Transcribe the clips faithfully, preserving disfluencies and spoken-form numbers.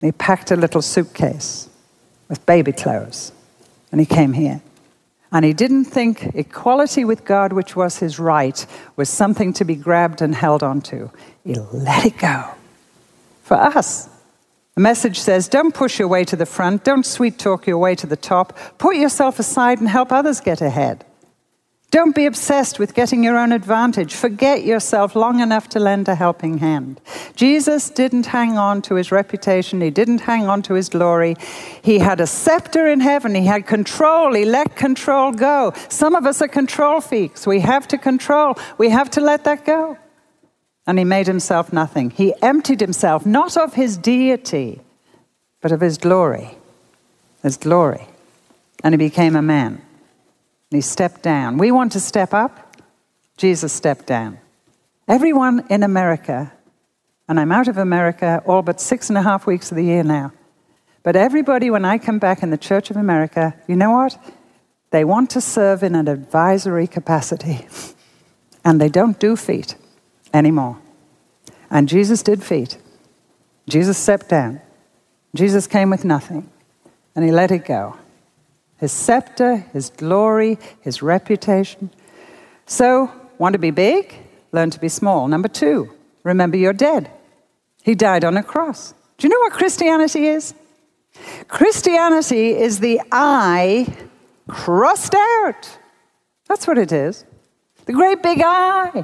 He packed a little suitcase with baby clothes, and he came here. And he didn't think equality with God, which was his right, was something to be grabbed and held onto. He let it go. For us, the message says, don't push your way to the front, don't sweet talk your way to the top, put yourself aside and help others get ahead. Don't be obsessed with getting your own advantage. Forget yourself long enough to lend a helping hand. Jesus didn't hang on to his reputation. He didn't hang on to his glory. He had a scepter in heaven. He had control. He let control go. Some of us are control freaks. We have to control. We have to let that go. And he made himself nothing. He emptied himself, not of his deity, but of his glory. His glory. And he became a man. And he stepped down. We want to step up. Jesus stepped down. Everyone in America, and I'm out of America all but six and a half weeks of the year now, but everybody, when I come back in the Church of America, you know what? They want to serve in an advisory capacity. And they don't do feet anymore. And Jesus did feet. Jesus stepped down. Jesus came with nothing. And he let it go. His scepter, his glory, his reputation. So, want to be big? Learn to be small. Number two, remember you're dead. He died on a cross. Do you know what Christianity is? Christianity is the I crossed out. That's what it is. The great big I.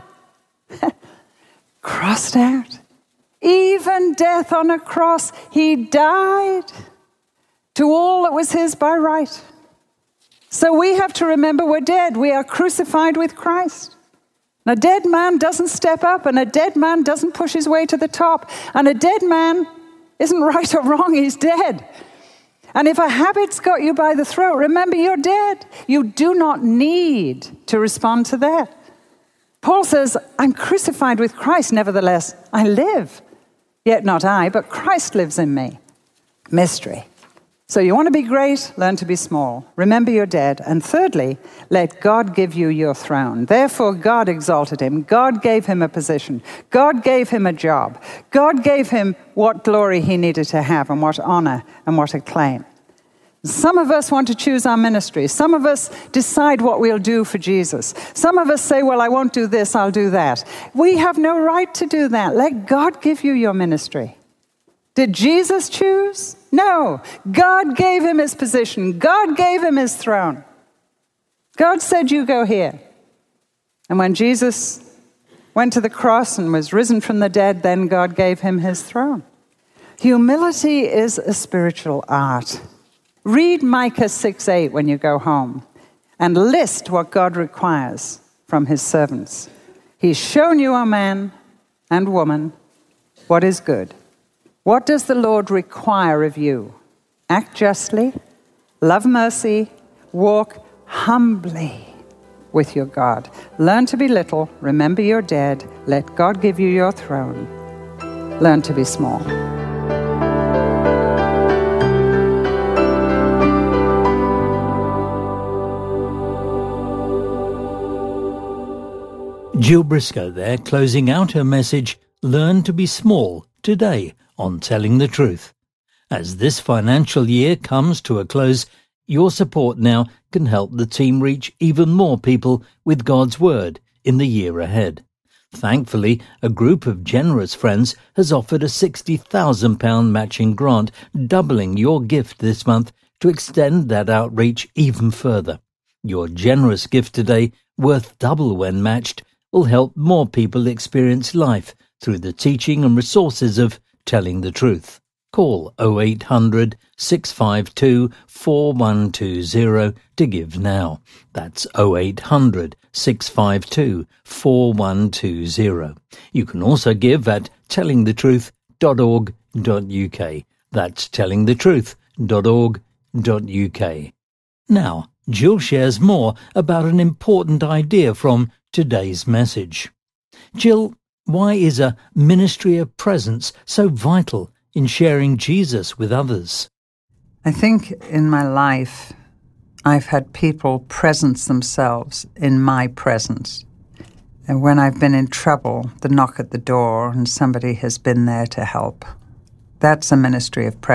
Crossed out. Even death on a cross, he died to all that was his by right. So we have to remember we're dead. We are crucified with Christ. And a dead man doesn't step up, and a dead man doesn't push his way to the top. And a dead man isn't right or wrong, he's dead. And if a habit's got you by the throat, remember you're dead. You do not need to respond to that. Paul says, I'm crucified with Christ, nevertheless I live. Yet not I, but Christ lives in me. Mystery. So you want to be great, learn to be small. Remember you're dead. And thirdly, let God give you your throne. Therefore, God exalted him. God gave him a position. God gave him a job. God gave him what glory he needed to have and what honor and what acclaim. Some of us want to choose our ministry. Some of us decide what we'll do for Jesus. Some of us say, well, I won't do this, I'll do that. We have no right to do that. Let God give you your ministry. Did Jesus choose? No. God gave him his position. God gave him his throne. God said, you go here. And when Jesus went to the cross and was risen from the dead, then God gave him his throne. Humility is a spiritual art. Read Micah six eight when you go home and list what God requires from his servants. He's shown you, O man and woman, what is good. What does the Lord require of you? Act justly, love mercy, walk humbly with your God. Learn to be little, remember you're dead, let God give you your throne. Learn to be small. Jill Briscoe there, closing out her message, Learn to be Small, today on Telling the Truth. As this financial year comes to a close, your support now can help the team reach even more people with God's Word in the year ahead. Thankfully, a group of generous friends has offered a sixty thousand pounds matching grant, doubling your gift this month to extend that outreach even further. Your generous gift today, worth double when matched, will help more people experience life through the teaching and resources of Telling the Truth. Call oh eight hundred, six five two, four one two zero to give now. That's oh eight hundred, six five two, four one two zero. You can also give at telling the truth dot org dot U K. That's telling the truth dot org dot U K. Now, Jill shares more about an important idea from today's message. Jill, why is a ministry of presence so vital in sharing Jesus with others? I think in my life, I've had people presence themselves in my presence. And when I've been in trouble, the knock at the door and somebody has been there to help. That's a ministry of presence.